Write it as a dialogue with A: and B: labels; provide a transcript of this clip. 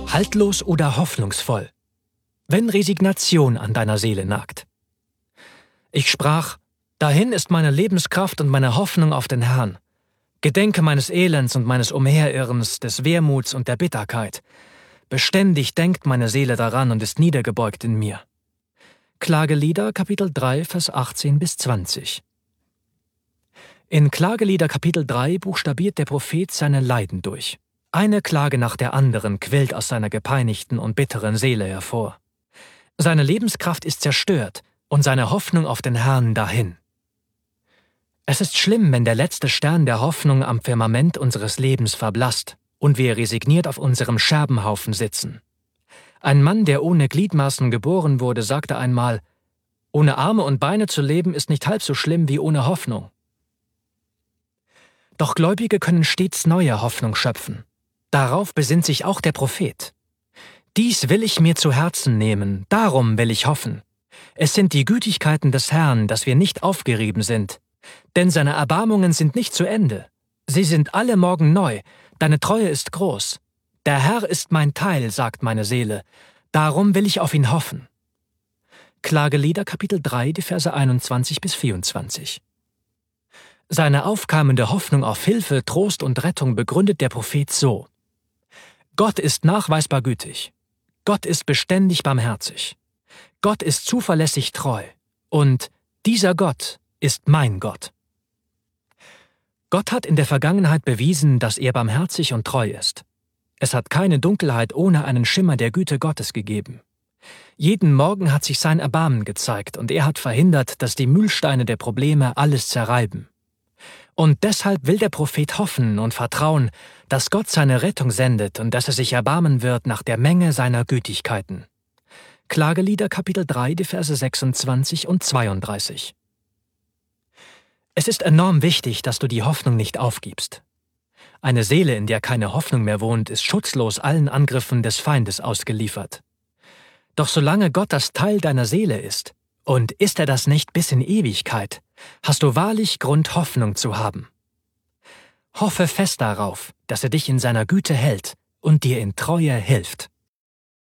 A: Haltlos oder hoffnungsvoll, wenn Resignation an deiner Seele nagt. Ich sprach: Dahin ist meine Lebenskraft und meine Hoffnung auf den Herrn. Gedenke meines Elends und meines Umherirrens, des Wehmuts und der Bitterkeit. Beständig denkt meine Seele daran und ist niedergebeugt in mir. Klagelieder, Kapitel 3, Vers 18 bis 20. In Klagelieder Kapitel 3 buchstabiert der Prophet seine Leiden durch. Eine Klage nach der anderen quillt aus seiner gepeinigten und bitteren Seele hervor. Seine Lebenskraft ist zerstört und seine Hoffnung auf den Herrn dahin. Es ist schlimm, wenn der letzte Stern der Hoffnung am Firmament unseres Lebens verblasst und wir resigniert auf unserem Scherbenhaufen sitzen. Ein Mann, der ohne Gliedmaßen geboren wurde, sagte einmal: Ohne Arme und Beine zu leben ist nicht halb so schlimm wie ohne Hoffnung. Doch Gläubige können stets neue Hoffnung schöpfen. Darauf besinnt sich auch der Prophet. Dies will ich mir zu Herzen nehmen, darum will ich hoffen. Es sind die Gütigkeiten des Herrn, dass wir nicht aufgerieben sind. Denn seine Erbarmungen sind nicht zu Ende. Sie sind alle Morgen neu, deine Treue ist groß. Der Herr ist mein Teil, sagt meine Seele, darum will ich auf ihn hoffen. Klagelieder Kapitel 3, die Verse 21 bis 24. Seine aufkeimende Hoffnung auf Hilfe, Trost und Rettung begründet der Prophet so: Gott ist nachweisbar gütig. Gott ist beständig barmherzig. Gott ist zuverlässig treu. Und dieser Gott ist mein Gott. Gott hat in der Vergangenheit bewiesen, dass er barmherzig und treu ist. Es hat keine Dunkelheit ohne einen Schimmer der Güte Gottes gegeben. Jeden Morgen hat sich sein Erbarmen gezeigt und er hat verhindert, dass die Mühlsteine der Probleme alles zerreiben. Und deshalb will der Prophet hoffen und vertrauen, dass Gott seine Rettung sendet und dass er sich erbarmen wird nach der Menge seiner Gütigkeiten. Klagelieder Kapitel 3, die Verse 26 und 32. Es ist enorm wichtig, dass du die Hoffnung nicht aufgibst. Eine Seele, in der keine Hoffnung mehr wohnt, ist schutzlos allen Angriffen des Feindes ausgeliefert. Doch solange Gott das Teil deiner Seele ist, und ist er das nicht bis in Ewigkeit, hast du wahrlich Grund, Hoffnung zu haben. Hoffe fest darauf, dass er dich in seiner Güte hält und dir in Treue hilft.